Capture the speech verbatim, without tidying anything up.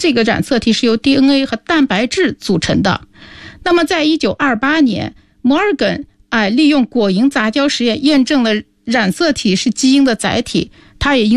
这个染色体是由 D N A 和蛋白质组成的。那么在一九二八年，摩尔根哎利用果蝇杂交实验验证了染色体是基因的载体，他也